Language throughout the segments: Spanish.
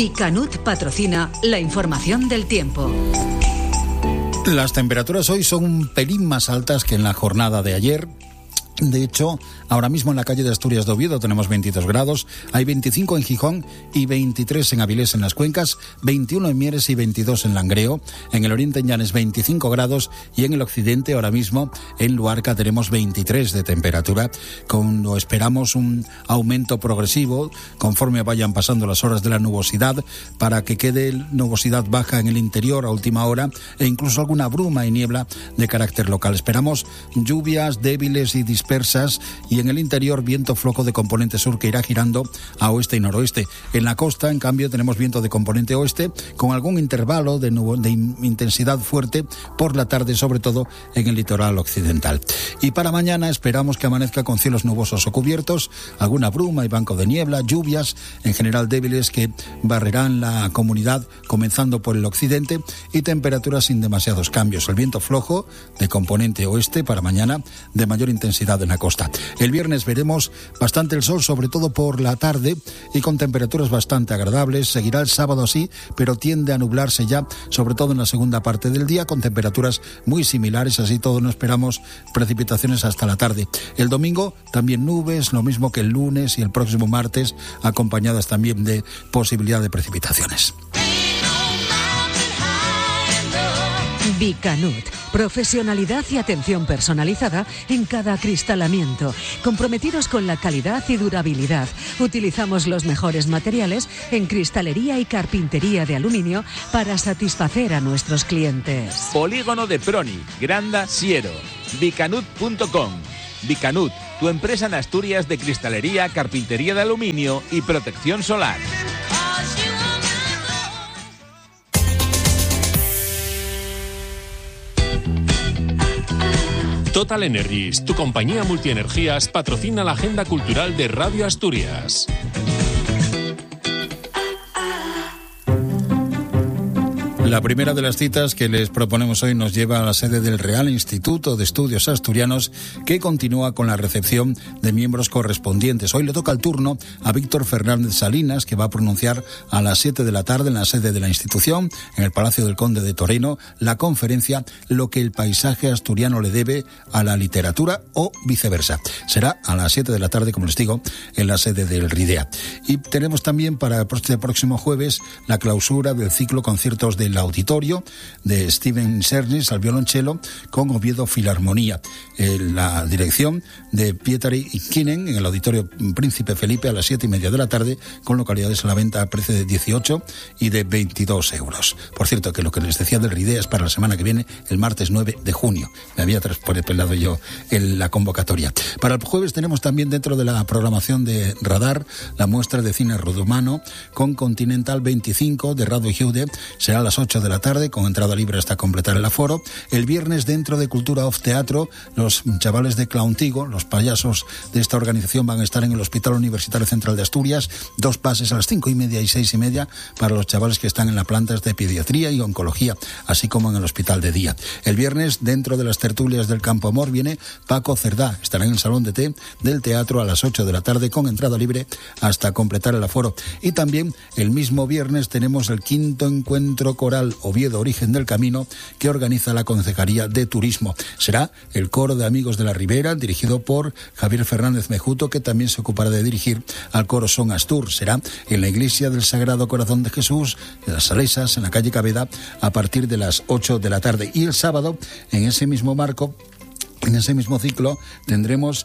Bicanut patrocina la información del tiempo. Las temperaturas hoy son un pelín más altas que en la jornada de ayer. De hecho, ahora mismo en la calle de Asturias de Oviedo tenemos 22 grados, hay 25 en Gijón y 23 en Avilés en las Cuencas, 21 en Mieres y 22 en Langreo. En el oriente en Llanes 25 grados y en el occidente ahora mismo en Luarca tenemos 23 de temperatura, cuando esperamos un aumento progresivo conforme vayan pasando las horas de la nubosidad, para que quede nubosidad baja en el interior a última hora e incluso alguna bruma y niebla de carácter local. Esperamos lluvias débiles y dispersas, y en el interior viento flojo de componente sur que irá girando a oeste y noroeste. En la costa, en cambio, tenemos viento de componente oeste con algún intervalo de intensidad fuerte por la tarde, sobre todo en el litoral occidental. Y para mañana esperamos que amanezca con cielos nubosos o cubiertos, alguna bruma y banco de niebla, lluvias en general débiles que barrerán la comunidad comenzando por el occidente, y temperaturas sin demasiados cambios. El viento flojo de componente oeste para mañana, de mayor intensidad en la costa. El viernes veremos bastante el sol, sobre todo por la tarde, y con temperaturas bastante agradables. Seguirá el sábado así, pero tiende a nublarse ya, sobre todo en la segunda parte del día, con temperaturas muy similares, así todo no esperamos precipitaciones hasta la tarde. El domingo también nubes, lo mismo que el lunes y el próximo martes, acompañadas también de posibilidad de precipitaciones. Bicanut, profesionalidad y atención personalizada en cada acristalamiento, comprometidos con la calidad y durabilidad. Utilizamos los mejores materiales en cristalería y carpintería de aluminio para satisfacer a nuestros clientes. Polígono de Proni, Granda, Siero. Bicanut.com. Bicanut, tu empresa en Asturias de cristalería, carpintería de aluminio y protección solar. Total Energies, tu compañía multienergías, patrocina la agenda cultural de Radio Asturias. La primera de las citas que les proponemos hoy nos lleva a la sede del Real Instituto de Estudios Asturianos, que continúa con la recepción de miembros correspondientes. Hoy le toca el turno a Víctor Fernández Salinas, que va a pronunciar a las 7 de la tarde en la sede de la institución, en el Palacio del Conde de Toreno, la conferencia Lo que el paisaje asturiano le debe a la literatura o viceversa. Será a las 7 de la tarde, como les digo, en la sede del RIDEA. Y tenemos también para el próximo jueves la clausura del ciclo Conciertos del Auditorio de Steven Sernis al violonchelo con Oviedo Filarmonía, la dirección de Pietari Kinen en el Auditorio Príncipe Felipe a las 7:30 de la tarde, con localidades a la venta a precio de 18 y de 22 euros. Por cierto, que lo que les decía del RIDEA es para la semana que viene, el martes 9 de junio. Me había traspelado yo la convocatoria. Para el jueves tenemos también dentro de la programación de Radar la muestra de cine rodumano con Continental 25 de Rado Giude. Será a las 8 de la tarde, con entrada libre hasta completar el aforo. El viernes, dentro de Cultura Off Teatro, los chavales de Clowntigo, los payasos de esta organización, van a estar en el Hospital Universitario Central de Asturias. 2 pases a las 5:30 y 6:30 para los chavales que están en las plantas de pediatría y oncología, así como en el hospital de día. El viernes, dentro de las tertulias del Campo Amor, viene Paco Cerdá. Estará en el Salón de Té del Teatro a las 8 de la tarde, con entrada libre hasta completar el aforo. Y también el mismo viernes tenemos el 5º encuentro coral Oviedo Origen del Camino, que organiza la Concejalía de Turismo. Será el coro de Amigos de la Ribera, dirigido por Javier Fernández Mejuto, que también se ocupará de dirigir al coro Son Astur. Será en la Iglesia del Sagrado Corazón de Jesús de las Salesas, en la calle Caveda, a partir de las 8 de la tarde. Y el sábado, en ese mismo marco, en ese mismo ciclo, tendremos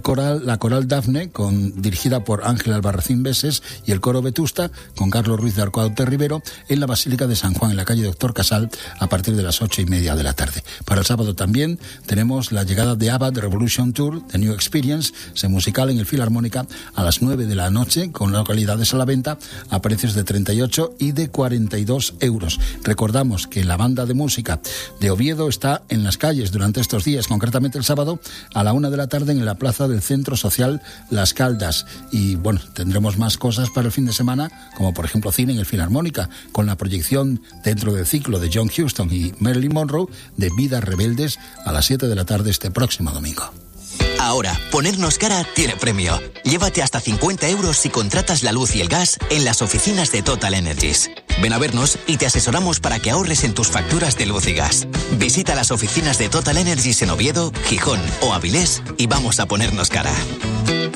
la coral Dafne, dirigida por Ángel Albarracín Beses, y el coro Vetusta, con Carlos Ruiz de Arcuaute Rivero, en la Basílica de San Juan, en la calle Doctor Casal, a partir de las 8:30 de la tarde. Para el sábado también tenemos la llegada de ABBA The Revolution Tour, The New Experience, musical en el Filarmónica, a las 9 de la noche, con localidades a la venta a precios de 38 y de 42 euros. Recordamos que la banda de música de Oviedo está en las calles durante estos días, concretamente el sábado a la 1 de la tarde en la plaza del Centro Social Las Caldas. Y bueno, tendremos más cosas para el fin de semana, como por ejemplo cine en el Filarmónica, con la proyección dentro del ciclo de John Huston y Marilyn Monroe de Vidas Rebeldes a las 7 de la tarde este próximo domingo. Ahora, ponernos cara tiene premio. Llévate hasta 50 euros si contratas la luz y el gas en las oficinas de Total Energies. Ven a vernos y te asesoramos para que ahorres en tus facturas de luz y gas. Visita las oficinas de Total Energies en Oviedo, Gijón o Avilés y vamos a ponernos cara.